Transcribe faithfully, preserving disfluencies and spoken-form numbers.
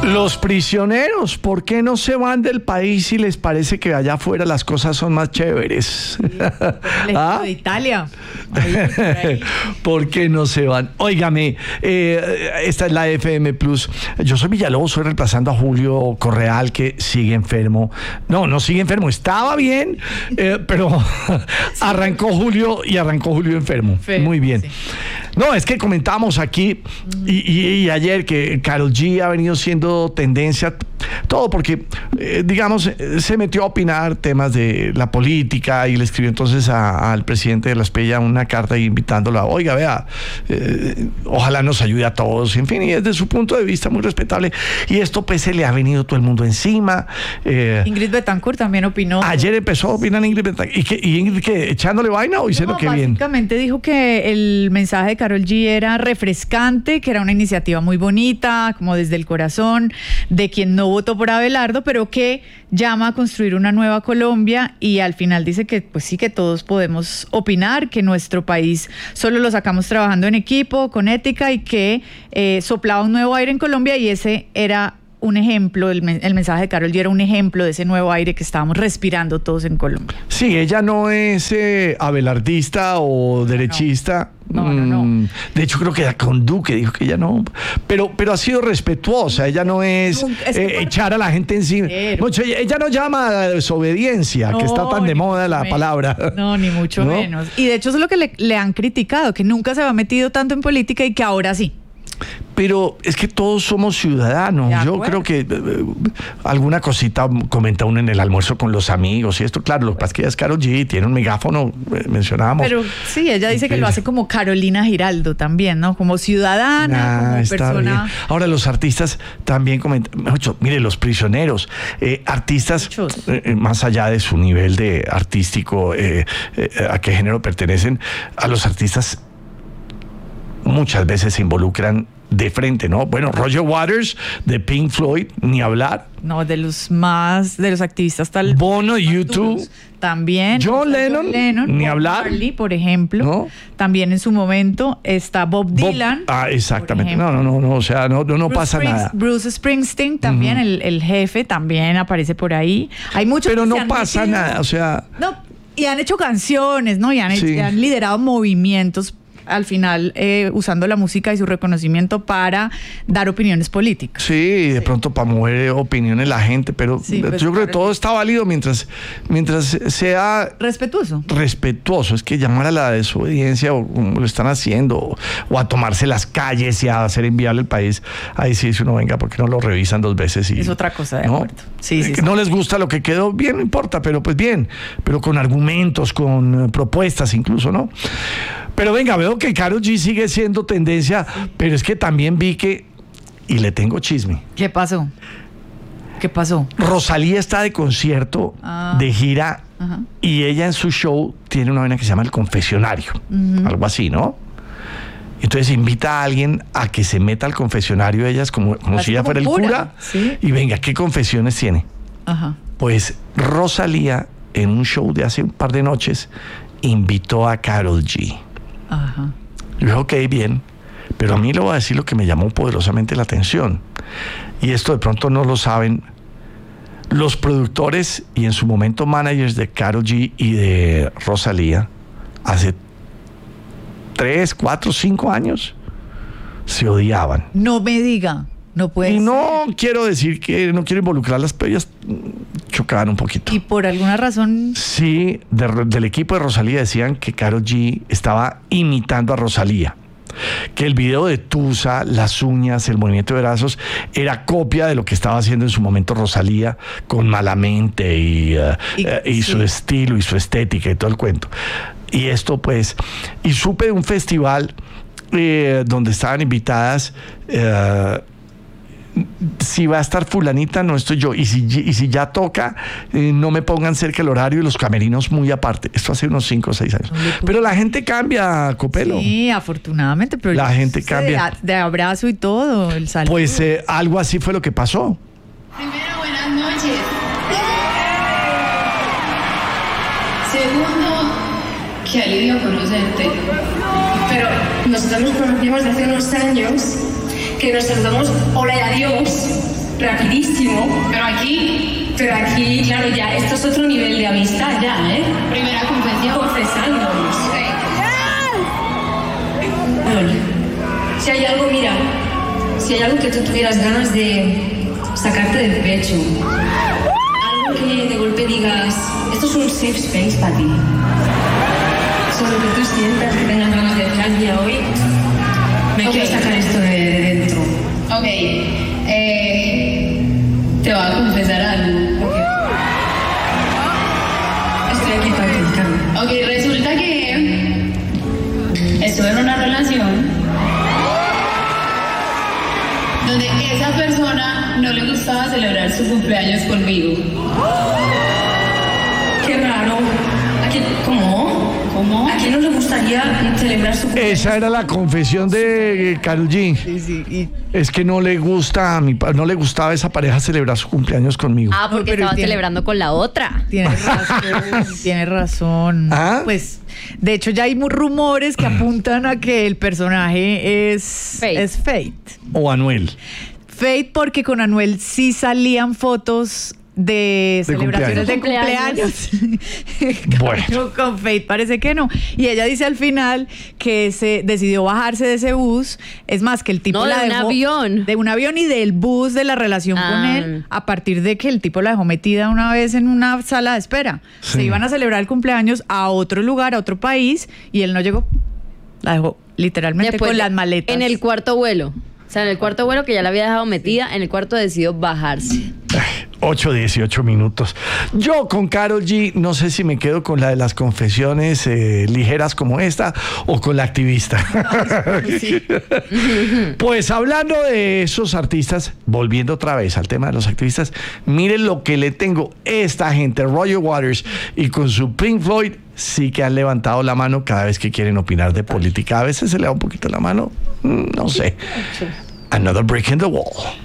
Los prisioneros, ¿por qué no se van del país si les parece que allá afuera las cosas son más chéveres? Sí, el ¿Ah? de Italia. Ahí, por, ahí. ¿Por qué no se van? Óigame, eh, esta es la F M Plus. Yo soy Villalobos, soy reemplazando a Julio Correal, que sigue enfermo. No, no sigue enfermo, estaba bien, eh, pero sí. arrancó Julio y arrancó Julio enfermo. enfermo Muy bien. Sí. No, es que comentábamos aquí y, y, y ayer que Karol G ha venido siendo tendencia, todo porque, eh, digamos, se metió a opinar temas de la política y le escribió entonces a, al presidente de la Espeya una carta invitándolo a, oiga, vea, eh, ojalá nos ayude a todos, en fin, y desde su punto de vista muy respetable. Y esto pues se le ha venido todo el mundo encima. Eh, Ingrid Betancourt también opinó. Ayer empezó a opinar Ingrid Betancourt. ¿Y, que, y Ingrid que echándole vaina o diciendo no, que bien? Básicamente dijo que el mensaje de Karol G era refrescante, que era una iniciativa muy bonita, como desde el corazón, de quien no votó por Abelardo, pero que llama a construir una nueva Colombia, y al final dice que pues sí, que todos podemos opinar, que nuestro país solo lo sacamos trabajando en equipo, con ética, y que eh, soplaba un nuevo aire en Colombia, y ese era un ejemplo, el, el mensaje de Karol G era un ejemplo de ese nuevo aire que estábamos respirando todos en Colombia. Sí, ella no es eh, abelardista o no, derechista. No, no, no. no. De hecho, creo que con Duque dijo que ella no. Pero, pero ha sido respetuosa. Ella no es, es eh, echar a la gente encima. No, ella no llama a desobediencia, no, que está tan de moda la menos. palabra. No, ni mucho ¿no? menos. Y de hecho, eso es lo que le, le han criticado, que nunca se había metido tanto en política y que ahora sí. Pero es que todos somos ciudadanos. Yo creo que eh, alguna cosita comenta uno en el almuerzo con los amigos y esto, claro, lo que pasa es que ella es Karol G, tiene un megáfono, eh, mencionábamos. Pero sí, ella dice que lo hace como Carolina Giraldo también, ¿no? Como ciudadana, ah, como persona. Bien. Ahora, los artistas también comentan, mire, los prisioneros, eh, artistas, eh, más allá de su nivel de artístico, eh, eh, a qué género pertenecen, a los artistas muchas veces se involucran de frente, ¿no? Bueno, Roger Waters de Pink Floyd, ni hablar. No, de los más, de los activistas tal. Bono, YouTube. También. John Lennon, John Lennon, ni Bob hablar. Marley, por ejemplo. ¿No? También en su momento está Bob, Bob Dylan. Ah, exactamente. No, no, no, no, o sea, no, no, no pasa Springs, nada. Bruce Springsteen también, uh-huh. el, el jefe, también aparece por ahí. Hay muchos. Pero no pasa metido, nada, o sea. No, y han hecho canciones, ¿no? Y han, sí. y han liderado movimientos al final eh, usando la música y su reconocimiento para dar opiniones políticas. Sí, de sí. pronto para mover opiniones la gente, pero sí, pues, yo creo que todo está válido mientras, mientras sea respetuoso. Respetuoso, es que llamar a la desobediencia o como lo están haciendo, o, o a tomarse las calles y a hacer inviable el país, ahí sí dice uno, venga, porque no lo revisan dos veces y... Es otra cosa, de ¿no? acuerdo. Sí, sí, que sí. No les gusta lo que quedó, bien, no importa, pero pues bien, pero con argumentos, con uh, propuestas incluso, ¿no? Pero venga, veo que Karol G sigue siendo tendencia, sí. pero es que también vi que, y le tengo chisme. ¿Qué pasó? ¿Qué pasó? Rosalía está de concierto, ah. de gira, uh-huh. y ella en su show tiene una vaina que se llama El Confesionario, uh-huh. algo así, ¿no? Entonces invita a alguien a que se meta al confesionario, ella es como, como si ella fuera el cura, cura ¿sí? y venga, ¿qué confesiones tiene? Uh-huh. Pues Rosalía, en un show de hace un par de noches, invitó a Karol G. Ajá. Yo dije, ok, bien, pero a mí le voy a decir lo que me llamó poderosamente la atención, y esto de pronto no lo saben los productores y en su momento managers de Karol G y de Rosalía. Hace tres, cuatro, cinco años se odiaban. No me diga. No puede y no ser. quiero decir que no quiero involucrarlas, pero ellas chocaban un poquito. ¿Y por alguna razón? Sí, de, del equipo de Rosalía decían que Karol G estaba imitando a Rosalía, que el video de Tusa, las uñas, el movimiento de brazos era copia de lo que estaba haciendo en su momento Rosalía con Malamente y, uh, y, uh, y sí. su estilo y su estética y todo el cuento. Y esto pues, y supe de un festival eh, donde estaban invitadas eh, si va a estar fulanita, no estoy yo, y si, y si ya toca, eh, no me pongan cerca el horario y los camerinos muy aparte. Esto hace unos cinco o seis años. Pero la gente cambia, Copelo. Sí, afortunadamente, pero la gente cambia. De, de abrazo y todo, el saludo. Pues eh, algo así fue lo que pasó. Primero, buenas noches. Segundo, qué alivio conocerte. Pero nosotros nos conocimos de hace unos años, que nos saludamos hola y adiós, rapidísimo. Pero aquí, Pero aquí, claro, ya, esto es otro nivel de amistad ya, ¿eh? primera confesión. Confesándonos. Bueno, si hay algo, mira, si hay algo que tú tuvieras ganas de sacarte del pecho, algo que de golpe digas, esto es un safe space para ti. Solo que tú sientas que tengas ganas de decir, mira, hoy me Ok. quiero sacar esto de, de dentro. Ok, eh, te voy a confesar algo. Ok. Estoy aquí para ti, Carmen. Ok, resulta que estuve en una relación donde esa persona no le gustaba celebrar su cumpleaños conmigo. Qué raro. ¿A quién, ¿Cómo? ¿Cómo? ¿A quién no le gustaría celebrar su cumpleaños? Esa era la confesión de Karol G. Sí, sí, y- Es que no le gusta a mi pa- no le gustaba a esa pareja celebrar su cumpleaños conmigo. Ah, porque pero estaban tiene- celebrando con la otra. Tienes razón, tienes razón. ¿Ah? Pues, de hecho, ya hay mu- rumores que apuntan a que el personaje es Fate. es Fate. O Anuel. Fate porque con Anuel sí salían fotos de, De celebraciones de cumpleaños. cumpleaños. Bueno. Con- Con Fate parece que no. Y ella dice al final que se decidió bajarse de ese bus. Es más, que el tipo No, la de un dejó- avión. De un avión y del bus de la relación con Ah. él, a partir de que el tipo la dejó metida una vez en una sala de espera. Sí. Se iban a celebrar el cumpleaños a otro lugar, a otro país, y él no llegó. La dejó literalmente Después con de- las maletas. En el cuarto vuelo. O sea, en el cuarto vuelo que ya la había dejado metida, en el cuarto decidió bajarse. ocho, dieciocho minutos. Yo con Karol G no sé si me quedo con la de las confesiones eh, ligeras como esta o con la activista. Pues hablando de esos artistas, volviendo otra vez al tema de los activistas, miren lo que le tengo esta gente, Roger Waters y con su Pink Floyd, sí que han levantado la mano cada vez que quieren opinar de política. A veces se le da un poquito la mano, mm, no sé. Another Brick in the Wall.